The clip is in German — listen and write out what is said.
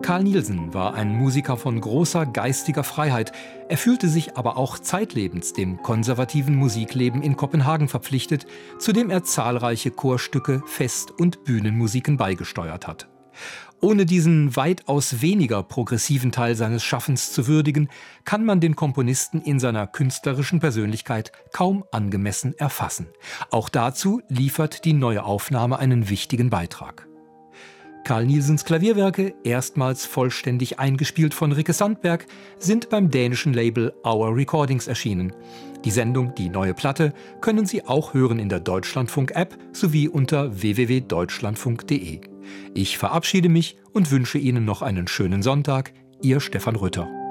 Carl Nielsen war ein Musiker von großer geistiger Freiheit. Er fühlte sich aber auch zeitlebens dem konservativen Musikleben in Kopenhagen verpflichtet, zu dem er zahlreiche Chorstücke, Fest- und Bühnenmusiken beigesteuert hat. Ohne diesen weitaus weniger progressiven Teil seines Schaffens zu würdigen, kann man den Komponisten in seiner künstlerischen Persönlichkeit kaum angemessen erfassen. Auch dazu liefert die neue Aufnahme einen wichtigen Beitrag. Carl Nielsens Klavierwerke, erstmals vollständig eingespielt von Rikke Sandberg, sind beim dänischen Label Our Recordings erschienen. Die Sendung Die neue Platte können Sie auch hören in der Deutschlandfunk-App sowie unter www.deutschlandfunk.de. Ich verabschiede mich und wünsche Ihnen noch einen schönen Sonntag. Ihr Stefan Rütter.